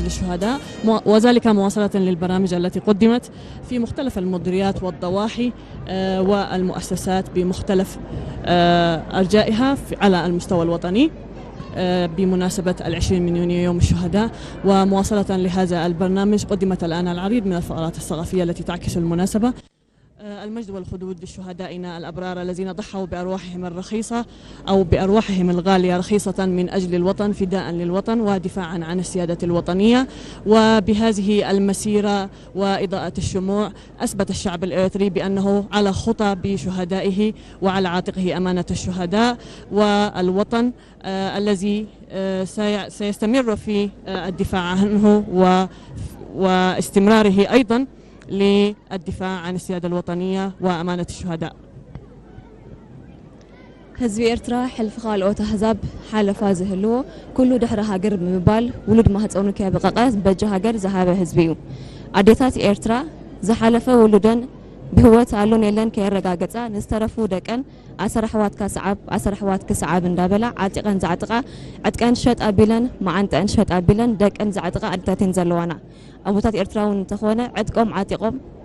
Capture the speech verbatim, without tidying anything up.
الشهداء، وذلك مواصلة للبرامج التي قدمت في مختلف المديريات والضواحي والمؤسسات بمختلف أرجائها على المستوى الوطني بمناسبة العشرين من يونيو يوم الشهداء. ومواصلة لهذا البرنامج قدمت الآن العديد من الفقرات الثقافية التي تعكس المناسبة. المجد والخلود لشهدائنا الأبرار الذين ضحوا بأرواحهم الرخيصة أو بأرواحهم الغالية رخيصة من أجل الوطن، فداء للوطن ودفاعا عن السيادة الوطنية. وبهذه المسيرة وإضاءة الشموع أثبت الشعب الإريتري بأنه على خطى بشهدائه وعلى عاتقه أمانة الشهداء والوطن آه الذي آه سيستمر في آه الدفاع عنه واستمراره أيضا للدفاع عن السيادة الوطنية وأمانة الشهداء. ህዝቢ ኤርትራ ሕልፊ ካልኦት ኣህዛብ ሓለፋ ዝህልዎ ኩሉ ድሕሪ ሃገር ብምባል ውሉድ ማህፀኑ ከይበቐቐ በጀ ሃገር ዝሃበ ህዝቢ እዩ። ኣዴታት ኤርትራ ዝሓለፈ ውሉደን ብህወት ኣሎን የለን ከይረጋገፃ ንዝተረፉ ደቀን ኣሰር ኣሕዋትካ ሰዓብ ኣሰር ኣሕዋትክ ሰዓብ እንዳበላ ዓጢቐን ዘዓጥቓ ዕጥቀን ሸጥ ኣቢለን መዓንጠአን ሸጥ ኣቢለን ደቀን ዘዓጥቓ ኣዴታት ዘለዋና ኣቦታት ኤርትራ እውን እንተኾነ ዕጥቆም ዓጢቆም